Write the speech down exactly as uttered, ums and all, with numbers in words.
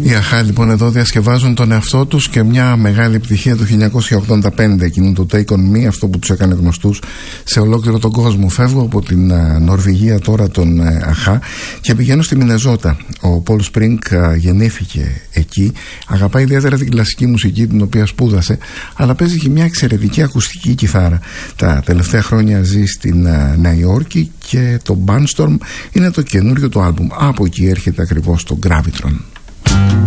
Οι αχά λοιπόν εδώ διασκευάζουν τον εαυτό τους και μια μεγάλη επιτυχία του χίλια εννιακόσια ογδόντα πέντε, εκείνο το Take On Me, αυτό που τους έκανε γνωστούς σε ολόκληρο τον κόσμο. Φεύγω από την uh, Νορβηγία τώρα, τον uh, αχά, και πηγαίνω στη Μινεζότα. Ο Πολ Σπρινγκ uh, γεννήθηκε εκεί, αγαπάει ιδιαίτερα την κλασική μουσική την οποία σπούδασε, αλλά παίζει και μια εξαιρετική ακουστική κιθάρα. Τα τελευταία χρόνια ζει στην uh, Νέα Υόρκη και το Barnstorm είναι το καινούριο του άλμπουμ. Από εκεί έρχεται ακριβώς το Gravitron.